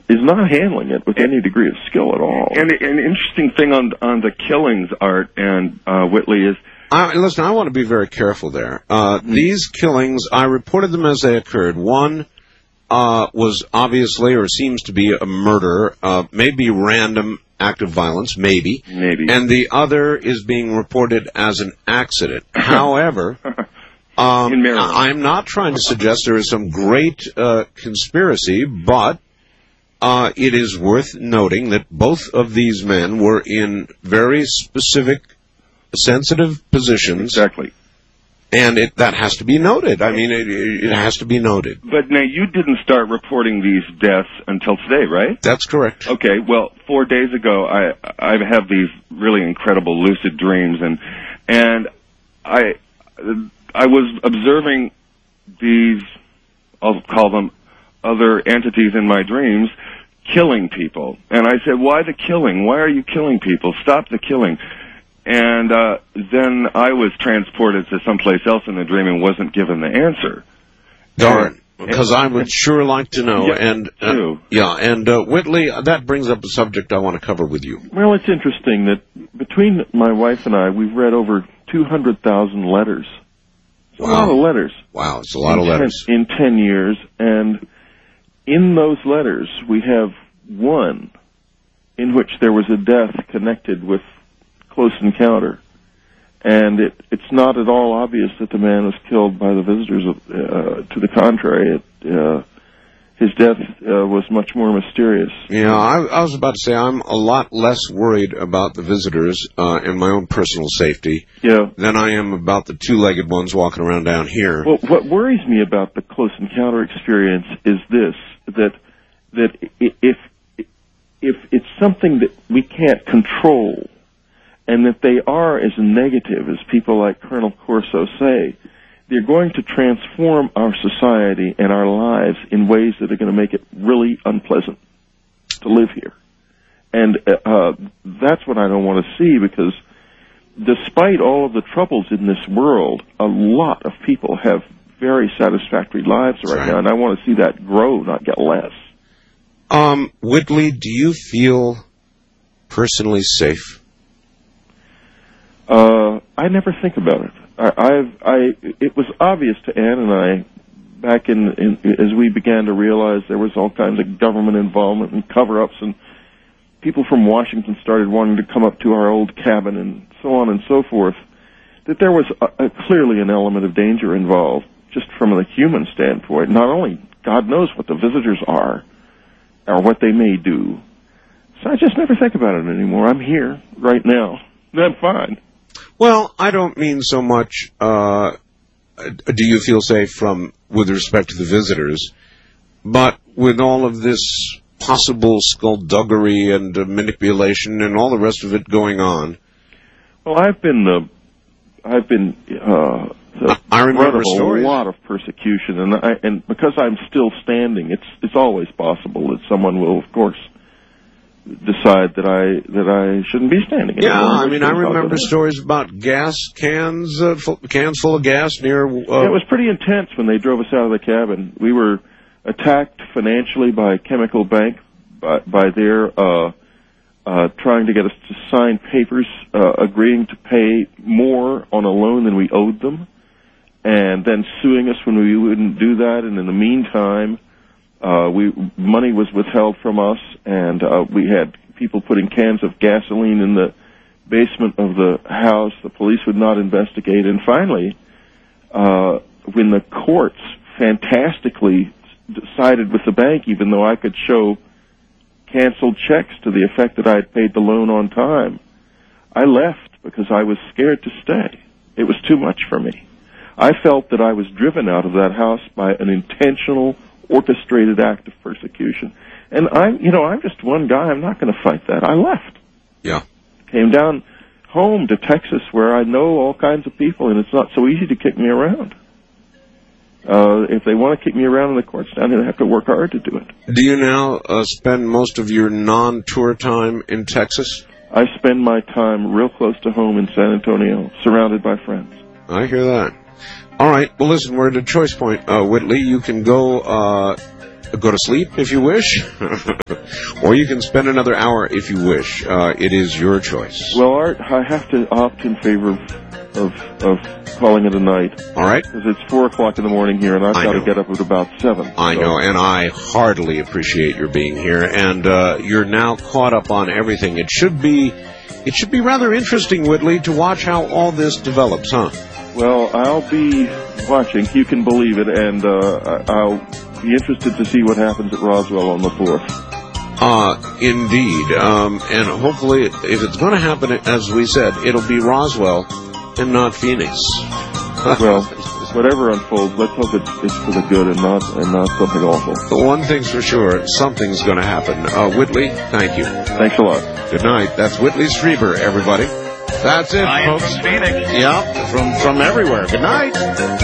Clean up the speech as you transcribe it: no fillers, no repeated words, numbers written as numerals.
is not handling it with any degree of skill at all. And an interesting thing on the killings, Art and Whitley, is... Listen, I want to be very careful there. These killings, I reported them as they occurred. One was obviously, or seems to be, a murder, maybe random act of violence, maybe. And the other is being reported as an accident. However, I'm not trying to suggest there is some great conspiracy, but it is worth noting that both of these men were in very specific, sensitive positions. Exactly. And that has to be noted. I mean, it has to be noted. But now, you didn't start reporting these deaths until today, right? That's correct. Okay, well, 4 days ago, I have these really incredible lucid dreams, and I was observing these, I'll call them other entities in my dreams, killing people. And I said, why the killing? Why are you killing people? Stop the killing. And then I was transported to someplace else in the dream and wasn't given the answer. Darn, because I would sure like to know. Yeah, and Whitley, that brings up a subject I want to cover with you. Well, it's interesting that between my wife and I, we've read over 200,000 letters. It's a lot of letters. Wow, it's a lot of letters. In 10 years, and in those letters, we have one in which there was a death connected with close encounter, and it's not at all obvious that the man was killed by the visitors. To the contrary, his death was much more mysterious. Yeah, I was about to say I'm a lot less worried about the visitors and my own personal safety than I am about the two-legged ones walking around down here. Well, what worries me about the close encounter experience is this, that if it's something that we can't control, and that they are as negative as people like Colonel Corso say, they're going to transform our society and our lives in ways that are going to make it really unpleasant to live here. And that's what I don't want to see, because despite all of the troubles in this world, a lot of people have very satisfactory lives right now, and I want to see that grow, not get less. Whitley, do you feel personally safe? I never think about it. It was obvious to Ann and I back as we began to realize there was all kinds of government involvement and cover-ups, and people from Washington started wanting to come up to our old cabin and so on and so forth, that there was clearly an element of danger involved, just from a human standpoint. Not only God knows what the visitors are or what they may do. So I just never think about it anymore. I'm here right now. I'm fine. Well, I don't mean so much, do you feel safe with respect to the visitors, but with all of this possible skullduggery and manipulation and all the rest of it going on. Well, I remember a lot of persecution, and because I'm still standing, it's always possible that someone will, of course, decide that I shouldn't be standing anymore. Yeah, I mean, I remember stories about gas cans, cans full of gas near... it was pretty intense when they drove us out of the cabin. We were attacked financially by Chemical Bank, by their trying to get us to sign papers agreeing to pay more on a loan than we owed them, and then suing us when we wouldn't do that, and in the meantime... money was withheld from us, and we had people putting cans of gasoline in the basement of the house. The police would not investigate. And finally, when the courts fantastically sided with the bank, even though I could show canceled checks to the effect that I had paid the loan on time, I left because I was scared to stay. It was too much for me. I felt that I was driven out of that house by an intentional, orchestrated act of persecution. And I'm just one guy. I'm not going to fight that. I left. Yeah. Came down home to Texas, where I know all kinds of people, and it's not so easy to kick me around. If they want to kick me around in the courts down here, they have to work hard to do it. Do you now spend most of your non-tour time in Texas? I spend my time real close to home in San Antonio, surrounded by friends. I hear that. All right. Well, listen, we're at a choice point, Whitley. You can go go to sleep if you wish, or you can spend another hour if you wish. It is your choice. Well, Art, I have to opt in favor of calling it a night. All right. Because it's 4 o'clock in the morning here, and I've got to get up at about 7. I know, and I heartily appreciate your being here, and you're now caught up on everything. It should be rather interesting, Whitley, to watch how all this develops, huh? Well, I'll be watching, you can believe it, and I'll be interested to see what happens at Roswell on the 4th. Indeed. And hopefully, if it's going to happen, as we said, it'll be Roswell and not Phoenix. Well, whatever unfolds, let's hope it's for the good and not something awful. One thing's for sure, something's going to happen. Whitley, thank you. Thanks a lot. Good night. That's Whitley Strieber, everybody. That's it, folks. From Phoenix. Yeah, from everywhere. Good night.